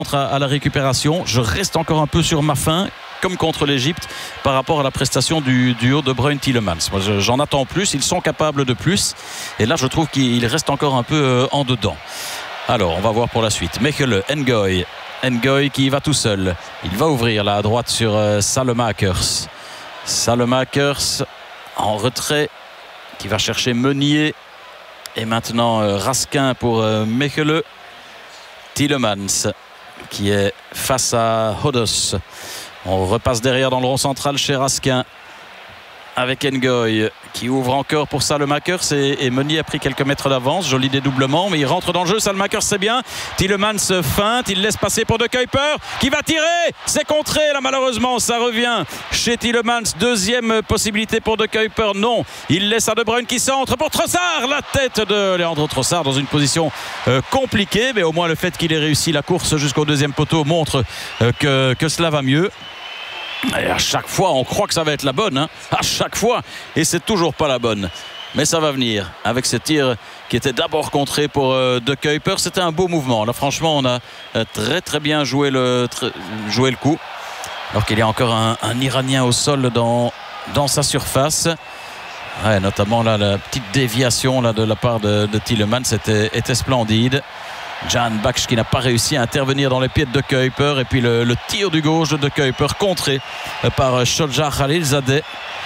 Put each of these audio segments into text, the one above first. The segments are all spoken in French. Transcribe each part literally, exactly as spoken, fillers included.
à, à la récupération. Je reste encore un peu sur ma faim, comme contre l'Égypte, par rapport à la prestation du duo De Bruyne-Tielemans. Moi, j'en attends plus, ils sont capables de plus. Et là, je trouve qu'il reste encore un peu euh, en dedans. Alors, on va voir pour la suite. Mechelen, Ngoy. Ngoy qui va tout seul. Il va ouvrir là à droite sur euh, Salemakers. Salemakers en retrait, qui va chercher Meunier. Et maintenant euh, Raskin pour euh, Mechelen. Tielemans qui est face à Hodos. On repasse derrière dans le rond central chez Raskin avec Ngoy qui ouvre encore pour Salemakers et, et Meunier a pris quelques mètres d'avance. Joli dédoublement, mais il rentre dans le jeu. Salemakers, c'est bien. Tielemans feinte, il laisse passer pour De Kuyper qui va tirer. C'est contré là, malheureusement. Ça revient chez Tielemans. Deuxième possibilité pour De Kuyper. Non, il laisse à De Bruyne qui centre pour Trossard. La tête de Leandro Trossard dans une position euh, compliquée, mais au moins le fait qu'il ait réussi la course jusqu'au deuxième poteau montre euh, que, que cela va mieux. Et à chaque fois, on croit que ça va être la bonne, hein, à chaque fois, et c'est toujours pas la bonne. Mais ça va venir avec ce tir qui était d'abord contré pour euh, De Kuyper. C'était un beau mouvement. Là, franchement, on a euh, très très bien joué le, très, joué le coup. Alors qu'il y a encore un, un Iranien au sol dans, dans sa surface. Ouais, notamment là, la petite déviation là, de la part de, de Tielemans était, était splendide. Jan Baksh qui n'a pas réussi à intervenir dans les pieds de De Kuyper. Et puis le, le tir du gauche de De Kuyper contré par Shodja Khalilzadeh.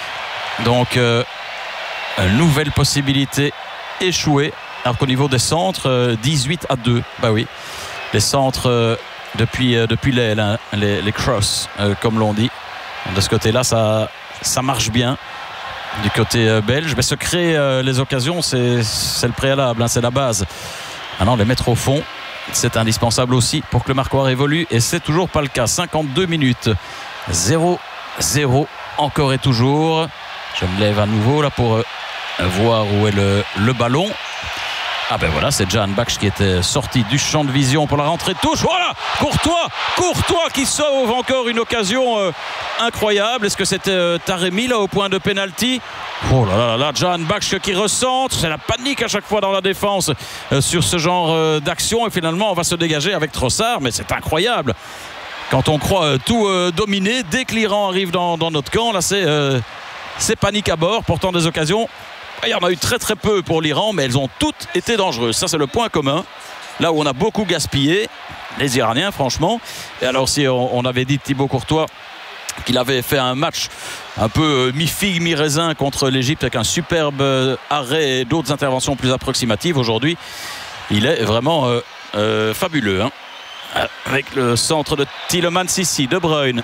Donc euh, une nouvelle possibilité échouée. Alors qu'au niveau des centres, euh, dix-huit à deux. Bah oui, les centres euh, depuis, euh, depuis l'aile, hein, les, les crosses euh, comme l'on dit. De ce côté-là, ça, ça marche bien. Du côté euh, belge, mais se créer euh, les occasions, c'est, c'est le préalable, hein, c'est la base. Maintenant, les mettre au fond, c'est indispensable aussi pour que le marquoir évolue. Et c'est toujours pas le cas. cinquante-deux minutes. zéro zéro. Encore et toujours. Je me lève à nouveau là pour euh, voir où est le, le ballon. Ah ben voilà, c'est Jan Baksh qui était sorti du champ de vision pour la rentrée de touche. Voilà, Courtois, Courtois qui sauve encore une occasion euh, incroyable. Est-ce que c'était euh, Taremi là au point de pénalty? Oh là là là, Jan Baksh qui recentre. C'est la panique à chaque fois dans la défense euh, sur ce genre euh, d'action. Et finalement, on va se dégager avec Trossard. Mais c'est incroyable. Quand on croit euh, tout euh, dominer, dès que l'Iran arrive dans, dans notre camp, là c'est, euh, c'est panique à bord. Pourtant des occasions, il y en a eu très très peu pour l'Iran, mais elles ont toutes été dangereuses. Ça c'est le point commun. Là où on a beaucoup gaspillé, les Iraniens franchement. Et alors si on, on avait dit de Thibaut Courtois qu'il avait fait un match un peu mi-figue, mi-raisin contre l'Égypte avec un superbe arrêt et d'autres interventions plus approximatives, aujourd'hui il est vraiment euh, euh, fabuleux, hein. Avec le centre de Tielemans ici, De Bruyne.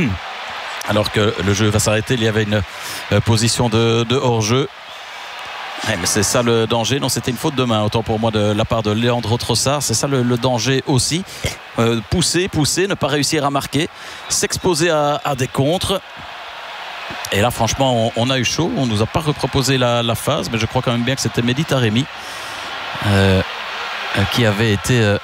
Alors que le jeu va s'arrêter, il y avait une euh, position de, de hors-jeu. Ouais, mais c'est ça le danger. Non, c'était une faute de main, autant pour moi, de la part de Leandro Trossard. C'est ça le, le danger aussi. Euh, pousser, pousser, ne pas réussir à marquer, s'exposer à, à des contres. Et là, franchement, on, on a eu chaud. On ne nous a pas reproposé la, la phase, mais je crois quand même bien que c'était Mehdi Taremi euh, qui avait été euh,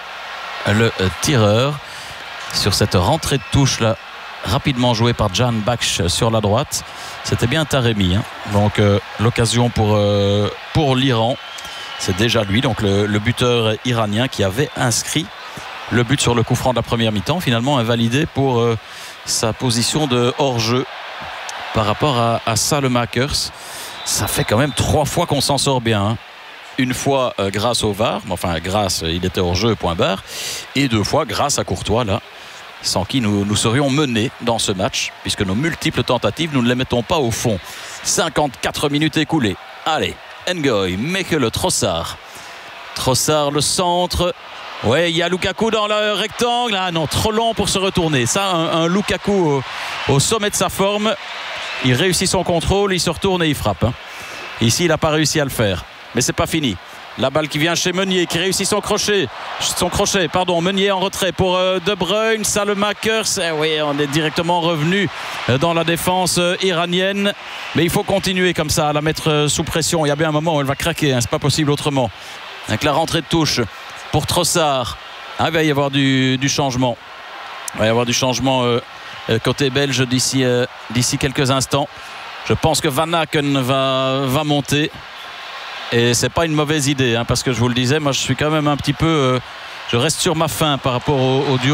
le euh, tireur sur cette rentrée de touche là, rapidement jouée par Jan Baksh sur la droite. C'était bien Taremi, hein. Donc euh, l'occasion pour, euh, pour l'Iran, c'est déjà lui, donc le, le buteur iranien qui avait inscrit le but sur le coup franc de la première mi-temps, finalement invalidé pour euh, sa position de hors-jeu par rapport à, à Salemakers. Ça fait quand même trois fois qu'on s'en sort bien, hein. Une fois euh, grâce au V A R, enfin grâce, il était hors-jeu, point barre, et deux fois grâce à Courtois là, sans qui nous, nous serions menés dans ce match, puisque nos multiples tentatives, nous ne les mettons pas au fond. cinquante-quatre minutes écoulées. Allez, Ngoy, Mechelen, Trossard. Trossard, le centre. Ouais, il y a Lukaku dans le rectangle. Ah non, trop long pour se retourner. Ça, un, un Lukaku au, au sommet de sa forme. Il réussit son contrôle, il se retourne et il frappe, hein. Ici, il n'a pas réussi à le faire. Mais c'est pas fini. La balle qui vient chez Meunier, qui réussit son crochet. Son crochet, pardon. Meunier en retrait pour euh, De Bruyne. Salemakers. Eh oui, on est directement revenu dans la défense euh, iranienne. Mais il faut continuer comme ça, à la mettre euh, sous pression. Il y a bien un moment où elle va craquer, hein. C'est pas possible autrement. Avec la rentrée de touche pour Trossard. Ah, il va y avoir du, du changement. Il va y avoir du changement euh, côté belge d'ici, euh, d'ici quelques instants. Je pense que Van Aken va, va monter. Et c'est pas une mauvaise idée, hein, parce que je vous le disais, moi je suis quand même un petit peu euh, je reste sur ma fin par rapport au, au duo